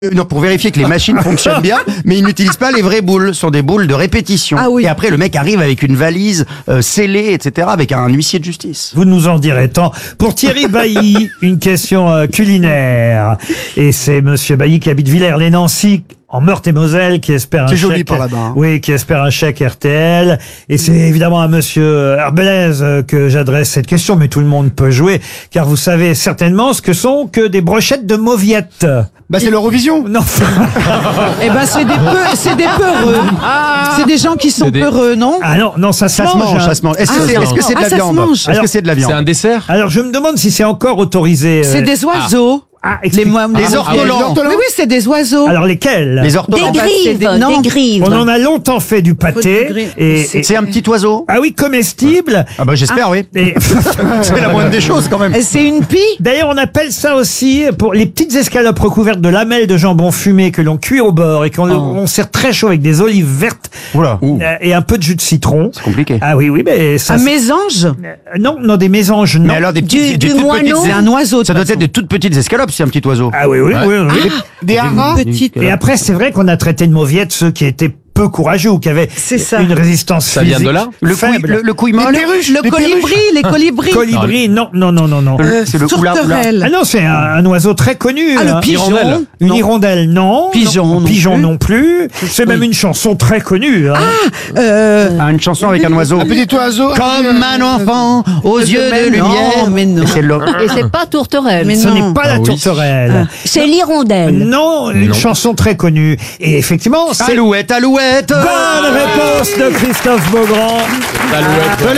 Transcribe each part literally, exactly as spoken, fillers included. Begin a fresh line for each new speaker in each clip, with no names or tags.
Non, pour vérifier que les machines fonctionnent bien, mais ils n'utilisent pas les vraies boules, ce sont des boules de répétition.
Ah oui.
Et après, le mec arrive avec une valise euh, scellée, et cetera, avec un huissier de justice.
Vous nous en direz tant. Pour Thierry Bailly, une question euh, culinaire. Et c'est Monsieur Bailly qui habite Villers-les-Nancy, en Meurthe-et-Moselle, qui espère un
C'est
chèque.
joli par là-bas, hein.
Oui, qui espère un chèque R T L. Et c'est évidemment à Monsieur Arbelaise que j'adresse cette question, mais tout le monde peut jouer, car vous savez certainement ce que sont que des brochettes de mauviettes.
Bah c'est l'Eurovision.
Non.
Eh ben c'est des peu, c'est des peureux. C'est des gens qui sont
C'est des-
peureux, non?
Ah non, non, ça, ça
Ça se mange,
hein.
ça se mange. Est-ce que
Ah,
c'est
ça
est-ce que
se
c'est de
mange.
la
Ah, ça se
viande
mange.
Est-ce
Alors,
que c'est de la viande
C'est un dessert?
Alors je me demande si c'est encore autorisé. euh,
C'est des oiseaux.
Ah,
Les,
explique-
moines-
Les ortolans.
Oui, oui, c'est des oiseaux.
Alors lesquels?
Les
Des
ortolans.
bah, c'est
grives,
des- non.
des grives.
On en a longtemps fait du pâté.
Des grives.
Et, et-
C'est un petit oiseau.
ah oui, comestible.
Ah bah j'espère, oui.
Et
C'est la moindre des choses quand même.
C'est une pie.
d'ailleurs, on appelle ça aussi pour les petites escalopes recouvertes de lamelles de jambon fumé que l'on cuit au beurre et qu'on le- on sert très chaud avec des olives vertes
Oula,
euh, et un peu de jus de citron.
c'est compliqué.
Ah oui, oui, mais ça.
Un
c'est-
mésange.
Euh, Non, non, des mésanges, non.
Mais alors des
Du-
petites, des
du
toutes
moineau.
petites-
C'est un oiseau. de
Ça doit
toute façon.
être de toutes petites escalopes, c'est un petit oiseau.
Ah oui, oui, oui. oui.
Des haras.
Petite.
Et après, c'est vrai qu'on a traité de mauviettes ceux qui étaient peu courageux ou qui avaient
C'est ça.
une résistance
Ça vient
physique
de là?
Le couille,
faible.
le, le couille
Le,
molle.
le colibri, les colibris.
Colibri, non, non, non, non, non.
Euh, C'est le oula oula.
Tourterelle.
Ah non, c'est un, un oiseau très connu.
Ah,
hein.
le pigeon.
Hirondelle.
Une
Non.
hirondelle, non.
Pigeon
non,
non
pigeon
plus.
non plus. C'est même une chanson très connue. Hein.
Euh,
Ah, une chanson avec un oiseau.
Un petit oiseau.
Comme un enfant aux yeux
mais
de
non,
lumière.
mais non.
C'est le-
Et c'est pas tourterelle.
Mais
Ce
non.
n'est pas la
Ah oui.
tourterelle.
C'est l'hirondelle.
Non, une
Non.
chanson très connue. Et effectivement, c'est...
Alouette, alouette.
Bonne réponse de Christophe Beaugrand.
L'alouette.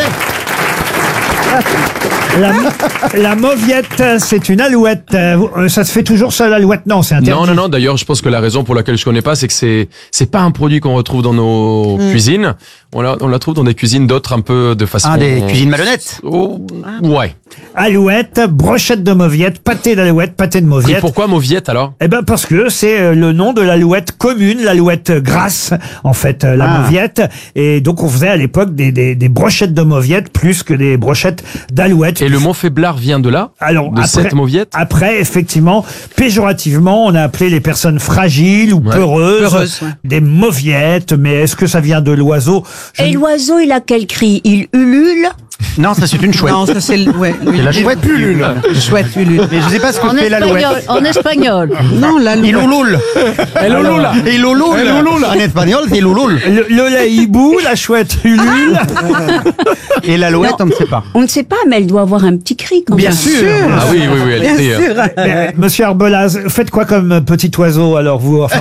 La, la mauviette, c'est une alouette. Euh, vous- euh, Ça se fait toujours ça, l'alouette? Non, c'est interdit.
Non, non, non. D'ailleurs, je pense que la raison pour laquelle je connais pas, c'est que c'est c'est pas un produit qu'on retrouve dans nos cuisines. On la, on la trouve dans des cuisines d'autres un peu de façon.
Ah, des cuisines malhonnêtes.
Oh, ouais.
Alouette, brochette de mauviette, pâté d'alouette, pâté de
Et
mauviette.
pourquoi mauviette alors?
Eh ben parce que c'est euh, le nom de l'alouette commune, l'alouette grasse, en fait, euh, la
Ah.
mauviette. Et donc on faisait à l'époque des, des, des brochettes de mauviette plus que des brochettes d'alouette.
Et le mot faiblard vient de là?
Alors
De
après,
cette mauviette?
après, effectivement, péjorativement, on a appelé les personnes fragiles ou
Ouais.
peureuses,
Peureuses, ouais.
des mauviettes. Mais est-ce que ça vient de l'oiseau? Je
Et
ne-
l'oiseau, il a quel cri? Il ulule?
Non, ça c'est une chouette.
Non, ça c'est le, ouais,
C'est la chouette pullule.
chouette ulule.
Mais je sais pas ce que
En
fait l'alouette.
espagnol. En espagnol.
Non, la
Il louloule.
El Olula.
Il louloule.
El louloule.
En espagnol, c'est louloule.
Le, le lait hibou, la chouette ulule.
Et l'alouette, on ne sait pas.
On ne sait pas, mais elle doit avoir un petit cri quand
Bien
même.
sûr.
Ah oui, oui, oui, elle
Bien
était. euh,
sûr.
Euh, Monsieur Arbelaz, faites quoi comme petit oiseau alors vous? Enfin,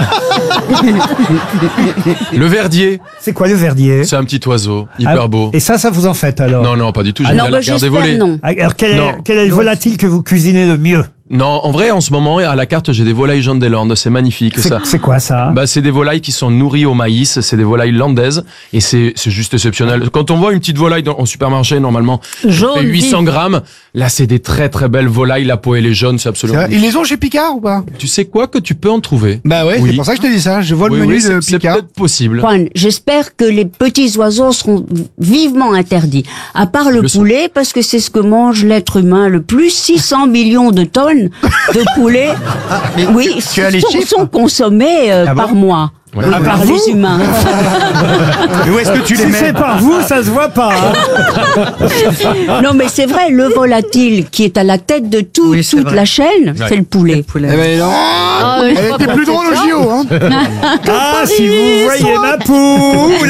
Le verdier,
c'est quoi le verdier?
c'est un petit oiseau, hyper
Ah,
beau.
Et ça, ça vous en fait alors?
Non, non, pas du tout. J'aime
Non,
bien
bah,
la regarder
j'espère
voler.
non.
Ah, alors quel est,
Non.
quel est le volatile que vous cuisinez le mieux?
Non, en vrai, en ce moment, à la carte, j'ai des volailles Jeanne des Landes. C'est magnifique,
C'est
ça.
c'est quoi ça?
Bah, c'est des volailles qui sont nourries au maïs, c'est des volailles landaises, et c'est c'est juste exceptionnel. Quand on voit une petite volaille dans, en supermarché, normalement, ça
Jaune,
fait huit cents
vif.
grammes. Là, c'est des très très belles volailles, la peau elle est jaune, c'est
C'est
absolument.
vrai. Ils les ont chez Picard ou pas?
Tu sais quoi que tu peux en trouver?
Bah ouais,
Oui.
c'est pour ça que je te dis ça. Je vois
Oui,
le menu
oui,
de
c'est c'est
Picard.
peut-être possible.
Juan, j'espère que les petits oiseaux seront vivement interdits. À part le
Le son.
poulet, parce que c'est ce que mange l'être humain le plus. six cents millions de tonnes de poulet,
mais
oui,
tu- tu as les
sont,
chiffres
sont consommés euh,
Ah bon
par mois.
Ouais.
Oui,
Ah,
par
par
les
vous
humains.
Mais où est-ce que tu les
Si
mets
c'est par vous, ça se voit pas. hein.
Non, mais c'est vrai, le volatile qui est à la tête de tout,
Oui, c'est
toute
vrai.
la chaîne,
Ouais.
c'est le poulet.
Eh ben non.
Ah,
Elle était plus drôle au J O, hein.
Ah, si vous voyez ma poule.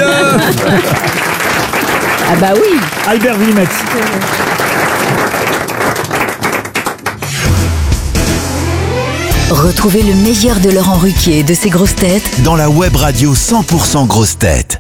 Ah bah oui.
Albert Wilmette.
Retrouvez le meilleur de Laurent Ruquier et de ses grosses têtes
dans la web radio cent pour cent grosses têtes.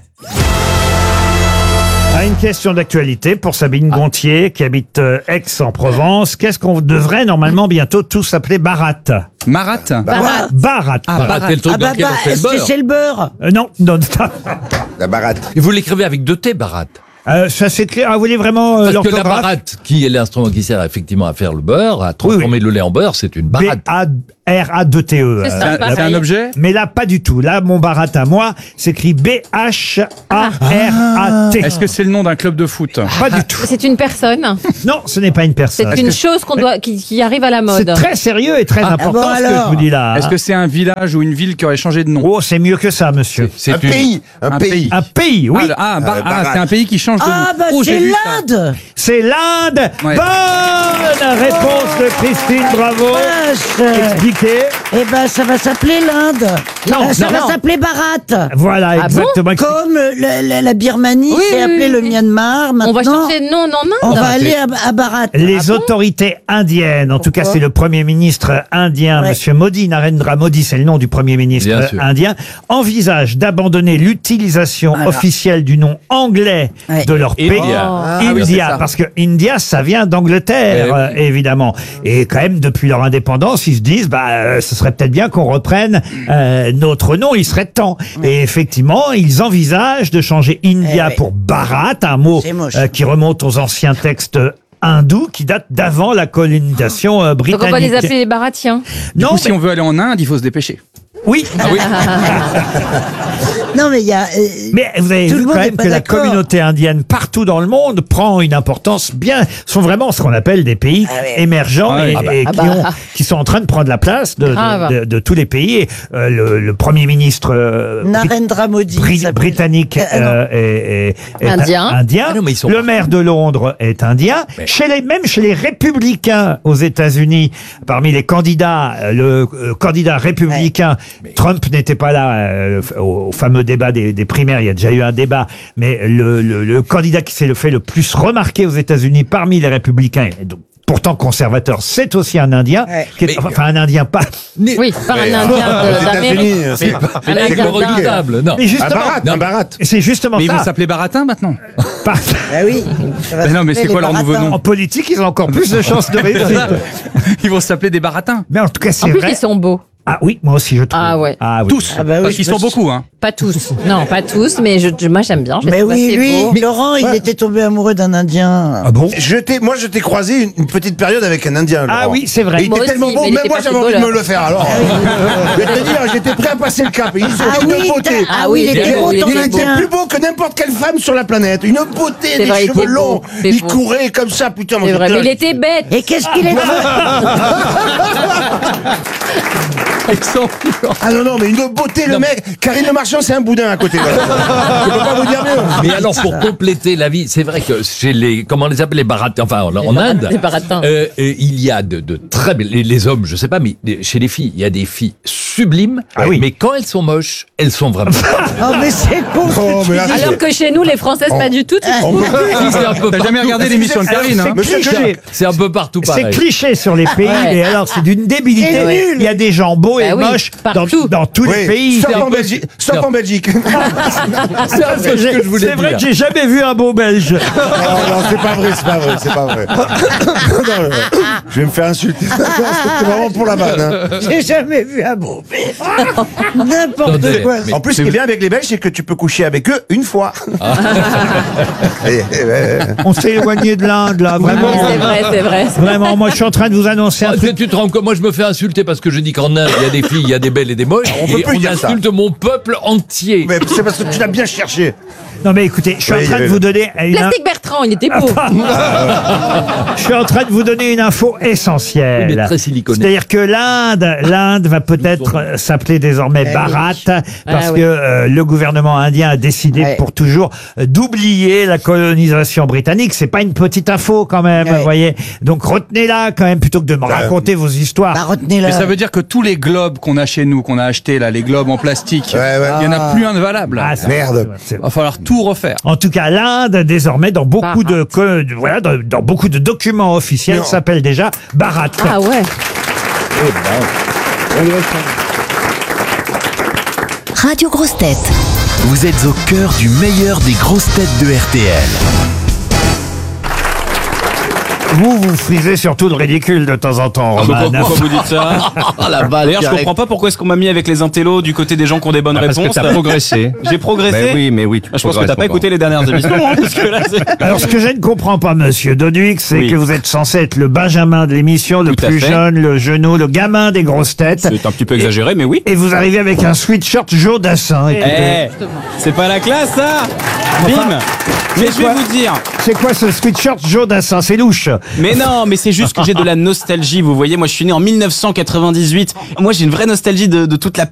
Ah, une question d'actualité pour Sabine Gontier qui habite euh, Aix-en-Provence. Qu'est-ce qu'on devrait normalement bientôt tous appeler Barat?
Marat.
Barat. Barat.
Barat, c'est le truc dans lequel on fait le beurre.
le beurre?
Euh, non, non.
La baratte.
Et vous l'écrivez avec deux T, Barat.
Euh, ça c'est clair. Ah, vous voulez vraiment euh,
Parce que la
l'orthographe?
baratte, qui est l'instrument qui sert effectivement à faire le beurre, à transformer
Oui, oui.
le lait en beurre, c'est une
B
baratte.
A R A deux T E.
C'est ça,
Euh,
pareil.
là-
C'est un objet
Mais là, pas du tout. Là, mon barat à moi s'écrit B H A R A T.
Est-ce que c'est le nom d'un club de foot?
Pas du tout.
C'est une personne.
Non, ce n'est pas une personne.
C'est une chose qu'on doit, qui, qui arrive à la mode.
C'est très sérieux et très
Ah,
important
bon,
ce que
alors
je vous dis là.
Est-ce que c'est un village ou une ville qui aurait changé de nom?
Oh, c'est mieux que ça, monsieur.
C'est
Un
une-
pays, un
Un
pays.
pays.
Un pays, oui.
Ah, ah, bah-
Euh,
ah,
Bharat.
c'est un pays qui change de nom.
Ah, bah,
Oh, j'ai
c'est
vu ça.
l'Inde.
C'est l'Inde.
Ouais.
Bonne réponse de Christine, bravo.
Vache.
Expliquez.
Eh ben, ça va s'appeler l'Inde.
Non,
Euh, ça
non,
va
non.
s'appeler Bharat.
Voilà,
Ah bon
exactement.
Comme euh, la, la- la Birmanie,
Oui,
c'est
oui,
appelé
oui,
le
oui.
Myanmar. Maintenant,
On va changer de nom en
on
Inde.
va aller à, à Bharat.
Les
Ah bon
autorités indiennes, en tout cas
Pourquoi
c'est le premier ministre indien,
Ouais.
Monsieur Modi, Narendra Modi, c'est le nom du premier ministre
Bien
euh,
sûr.
indien, envisage d'abandonner l'utilisation
Voilà.
officielle du nom anglais
Ouais.
de leur pays.
India.
Ah, oui,
India,
c'est ça.
parce que India, ça vient d'Angleterre,
Eh oui.
euh, évidemment. Et quand même, depuis leur indépendance, ils se disent, bah, euh, ce serait peut-être bien qu'on reprenne euh, notre nom, il serait temps. Et effectivement, ils envisagent de changer India
Eh oui.
pour Bharat, un mot
C'est moche.
euh, qui remonte aux anciens textes hindous qui datent d'avant la colonisation euh,
Donc
britannique.
on va les appeler les Baratiens.
Du
Non,
coup,
mais-
si on veut aller en Inde, il faut se dépêcher.
oui.
Non, mais il y a. euh,
Mais vous avez
Tout
vu
le
quand
monde
même
n'est pas
que la
d'accord.
communauté indienne partout dans le monde prend une importance bien, sont vraiment ce qu'on appelle des pays
Ah ouais.
émergents
Ah ouais.
et,
Ah bah.
et
Ah
qui,
bah.
ont- qui sont en train de prendre la place de, de-
Grave.
de- de tous les pays. Et, euh, le, le premier ministre euh, bri-
Narendra Modi.
bri-
s'appelle.
britannique
Euh, non.
euh, est, est- est
Indien.
indien.
Ah non, mais ils sont
Le
partout.
maire de Londres est indien. Chez les, même chez les républicains aux États-Unis, parmi les candidats, euh, le euh, candidat républicain, Trump n'était pas là euh, au, au fameux débat des, des primaires. Il y a déjà eu un débat, mais le, le, le candidat qui s'est le fait le plus remarquer aux États-Unis parmi les républicains, et donc, pourtant conservateur, c'est aussi un Indien,
Ouais.
qui est-
Mais-
enfin un Indien pas.
Oui, pas un
Mais, euh,
Indien
aux
de- d'Amérique.
États-Unis, c'est pas.
Un
Mais
Indien
c'est redoutable, non.
Mais
Un
justement,
Bharat, un Bharat.
c'est justement
Mais ils vont
ça.
s'appeler Baratin maintenant.
Par-
Ah oui. ça va
Mais non, mais
s'appeler
c'est quoi
les
leur nouveau
Baratins.
nom
En politique, ils ont encore plus de chances de réussir.
Ils vont s'appeler des Baratins.
Mais en tout cas,
En
c'est
plus,
vrai.
ils sont beaux.
Ah oui, moi aussi je trouve.
Ah ouais.
Ah oui.
Tous.
Ah bah oui,
Parce qu'ils
je
sont
me-
beaucoup, hein.
Pas tous. Non, pas tous, mais je, je- moi j'aime bien. Je les
Mais
trouve
oui,
assez
lui,
beaux.
Laurent, il était tombé amoureux d'un Indien.
Ah bon?
Je t'ai, moi, je t'ai croisé une, une petite période avec un Indien.
Ah
Laurent.
oui, c'est vrai.
Et il
Moi
était
aussi,
tellement
mais
beau,
il
même
était
moi
pas
j'avais envie de me
footballeur.
le faire. Alors, je vais te dire, j'étais prêt à passer le cap. Il
Ah
une
oui,
beauté.
t'as- ah oui, il
Il
était
était
beau
beau,
ton
il
Il était
Indien.
plus beau que n'importe quelle femme sur la planète. Une beauté,
C'est
des
vrai, il
cheveux
était beau,
longs.
c'est
Il
beau.
courait comme ça, putain. moi,
C'est vrai,
j'étais
mais
là,
il était bête.
Et qu'est-ce qu'il est
Ah non, non, mais une beauté, le mec. Karine Le Marchand, c'est un boudin à côté. Voilà. Je peux pas vous dire mieux.
Mais alors, pour compléter la vie, c'est vrai que chez les, comment on les appelle, les baratins, enfin, en, en
barat-
Inde,
les baratins.
euh, euh, il y a de, de très belles, les, les hommes, je sais pas, mais les- chez les filles, il y a des filles sublimes,
Ah oui.
mais quand elles sont moches, elles sont vraiment.
Oh, mais c'est con. ce
Oh,
que tu
mais là,
dis.
c'est-
Alors que chez nous, les Françaises, pas du tout. Tu
on
trouves
peut-
Si, c'est un peu
T'as jamais
partout.
regardé l'émission de Karine, hein?
Monsieur
cliché.
Jacques.
C'est un peu partout
C'est
pareil.
cliché sur les pays,
Ouais.
et alors c'est d'une débilité.
C'est nul.
Il y a des gens beaux et
Bah oui,
moches dans,
partout.
dans tous les
Oui,
pays.
sauf
C'est
en
un peu-
Belgique. Sauf en Belgique.
C'est un peu ce que
J'ai-
je voulais
C'est vrai
dire.
que j'ai jamais vu un beau Belge.
Non, non, c'est pas vrai, c'est pas vrai, c'est pas vrai. Non, non, je vais me faire insulter. C'était vraiment pour la vanne. hein.
J'ai jamais vu un beau bébé. N'importe
Attendez,
quoi.
mais-
En plus, ce qui est bien avec les Belges, c'est que tu peux coucher avec eux une fois.
Ah.
Et- et- et-
On s'est éloigné de l'Inde, là, vraiment.
C'est vrai, c'est vrai.
Vraiment, moi je suis en train de vous annoncer un
Ah,
truc.
tu te rends compte, moi je me fais insulter parce que je dis qu'en Inde, il y a des filles, il y a des belles et des moches,
On peut
et
plus
on
dire ça.
insulte mon peuple entier.
Mais c'est parce que tu l'as bien cherché.
Non mais écoutez, je suis
Oui,
en train de
oui.
vous donner une...
Plastique Bertrand, il était beau.
Je suis en train de vous donner une info essentielle.
Oui, mais très siliconée.
C'est-à-dire que l'Inde, l'Inde va peut-être euh, s'appeler désormais Bharat parce
Ah,
que
oui.
euh, le gouvernement indien a décidé
Ouais.
pour toujours euh, d'oublier la colonisation britannique. C'est pas une petite info quand même,
Ouais.
vous voyez. Donc retenez-la quand même plutôt que de me raconter vos histoires.
Bah, retenez-la.
Mais ça veut dire que tous les globes qu'on a chez nous, qu'on a achetés là, les globes en plastique,
Ouais, ouais.
il y en a plus un de valable.
Ah, c'est-
Merde.
c'est-
Il va falloir tout refaire.
En tout cas, l'Inde, désormais, dans beaucoup
Bharat.
de, co- de- voilà, dans, dans beaucoup de documents officiels,
Non.
s'appelle déjà Bharat.
Ah ouais.
Radio Grosses Têtes.
Vous êtes au cœur du meilleur des grosses têtes de R T L.
Vous, vous frisez surtout le ridicule de temps en temps,
Pourquoi,
Roman.
pourquoi vous dites ça
La balle
D'ailleurs, je
directe.
comprends pas pourquoi est-ce qu'on m'a mis avec les intellos du côté des gens qui ont des bonnes
Ah, parce
réponses.
que t'as progressé.
J'ai progressé.
Mais oui, mais oui, tu
Ah, je pense que
progresses
t'as pas
encore.
écouté les dernières émissions, hein, parce que là, c'est...
Alors, ce que je ne comprends pas, monsieur Doduix, c'est
Oui.
que vous êtes censé être le Benjamin de l'émission, le
Tout à
plus
fait.
jeune, le genou, le gamin des grosses têtes.
C'est un petit peu exagéré, mais oui.
Et vous arrivez avec un sweatshirt Jodassin.
Eh,
Écoutez.
c'est pas la classe, ça. Bim. Mais je vais
quoi
vous dire.
C'est quoi ce sweatshirt Jodassin? C'est louche.
Mais non, mais c'est juste que j'ai de la nostalgie. Vous voyez, moi, je suis né en mille neuf cent quatre-vingt-dix-huit. Moi, j'ai une vraie nostalgie de, de toute la